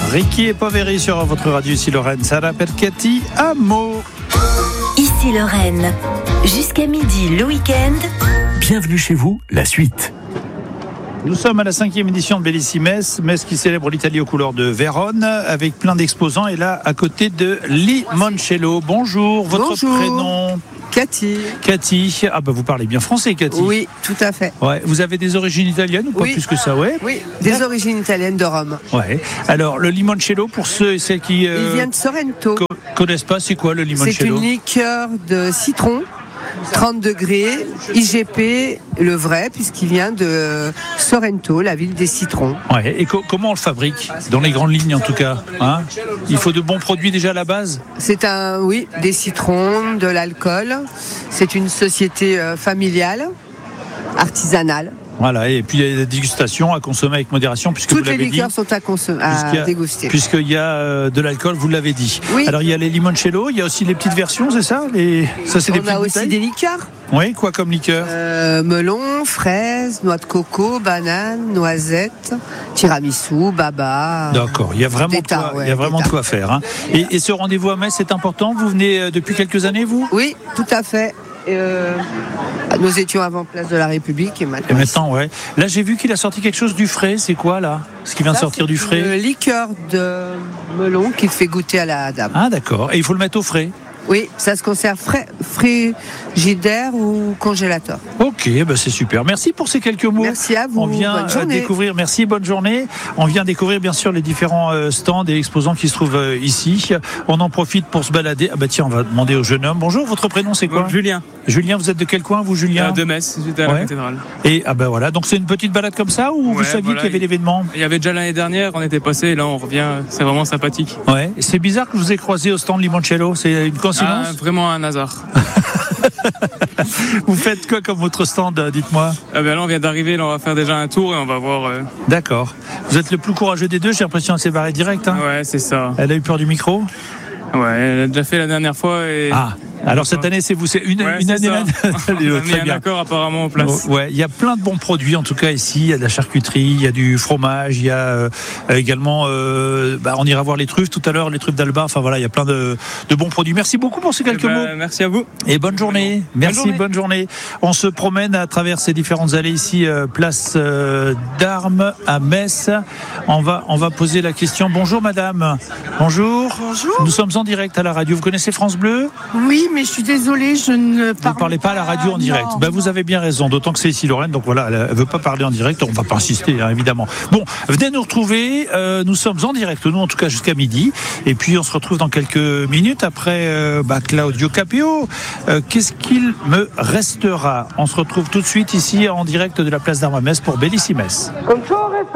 Ricky et Poveri sur votre radio ici Lorraine. Sara Perchetti, Amo. Ici Lorraine. Jusqu'à midi le week-end. Bienvenue chez vous, la suite. Nous sommes à la 5e édition de Bellissimes, Metz qui célèbre l'Italie aux couleurs de Vérone, avec plein d'exposants. Et là, à côté de Limoncello. Bonjour, votre prénom? Cathy. Cathy. Ah bah vous parlez bien français, Cathy. Oui, tout à fait. Ouais. Vous avez des origines italiennes ou pas plus que ça, ouais? Oui, des origines italiennes de Rome. Ouais. Alors, le limoncello, pour ceux et celles qui Il vient de Sorrento. Connaissent pas, c'est quoi le limoncello? C'est une liqueur de citron. 30 degrés, IGP, le vrai, puisqu'il vient de Sorrento, la ville des citrons. Ouais. Et comment on le fabrique? Dans les grandes lignes, en tout cas. Hein, il faut de bons produits déjà à la base? C'est des citrons, de l'alcool. C'est une société familiale, artisanale. Voilà, et puis il y a des dégustations à consommer avec modération, puisque toutes vous l'avez dit. Toutes les liqueurs sont à déguster. Puisqu'il y a de l'alcool, vous l'avez dit. Oui. Alors il y a les limoncello, il y a aussi les petites versions, c'est ça? Ça, c'est des petites On a aussi bouteilles. Des liqueurs. Oui, quoi comme liqueur? Melon, fraise, noix de coco, banane, noisette, tiramisu, baba. D'accord, il y a vraiment de quoi faire. Hein. Et ce rendez-vous à Metz, c'est important. Vous venez depuis quelques années, vous? Oui, tout à fait. Nous étions avant Place de la République et maintenant. Ouais. Là, j'ai vu qu'il a sorti quelque chose du frais. C'est quoi là? Ce qui vient de sortir du frais? Une liqueur de melon qu'il fait goûter à la dame. Ah d'accord. Et il faut le mettre au frais? Oui, ça se conserve frigidaire ou congélateur. Ok, c'est super. Merci pour ces quelques mots. Merci à vous. On vient découvrir. Merci, bonne journée. On vient découvrir bien sûr les différents stands et exposants qui se trouvent ici. On en profite pour se balader. Ah bah tiens, on va demander au jeune homme. Bonjour, votre prénom c'est quoi? Julien. Julien, vous êtes de quel coin, vous, Julien? De Metz, j'étais à la cathédrale. Et voilà, donc c'est une petite balade comme ça ou vous saviez qu'il y avait l'événement? Il y avait déjà l'année dernière, on était passé et là on revient. C'est vraiment sympathique. Ouais. C'est bizarre que je vous ai croisé au stand Limoncello. C'est une coïncidence? Vraiment un hasard. Vous faites quoi comme votre stand, dites-moi? Là on vient d'arriver, là on va faire déjà un tour et on va voir. D'accord. Vous êtes le plus courageux des deux, j'ai l'impression qu'elle s'est barrée direct. Hein. Ouais, c'est ça. Elle a eu peur du micro? Ouais, elle a déjà fait la dernière fois. Alors cette année, c'est une année. On a mis un accord apparemment en place. Ouais, il y a plein de bons produits en tout cas ici. Il y a de la charcuterie, il y a du fromage, il y a également. On ira voir les truffes tout à l'heure, les truffes d'Alba. Enfin voilà, il y a plein de bons produits. Merci beaucoup pour ces quelques mots. Merci à vous. Et bonne journée. Merci, bonne journée. On se promène à travers ces différentes allées ici, place d'Armes à Metz. On va poser la question. Bonjour madame. Bonjour. Bonjour. Nous sommes en direct à la radio. Vous connaissez France Bleu? Oui, mais je suis désolée, je ne Vous ne parlez pas à la radio en direct. Vous avez bien raison, d'autant que c'est ici Lorraine, donc voilà, elle ne veut pas parler en direct, on ne va pas insister, hein, évidemment. Bon, venez nous retrouver, nous sommes en direct, nous en tout cas jusqu'à midi, et puis on se retrouve dans quelques minutes après Claudio Capéo. Qu'est-ce qu'il me restera? On se retrouve tout de suite ici en direct de la place d'Armes à Metz pour Bellissimes. Con ciò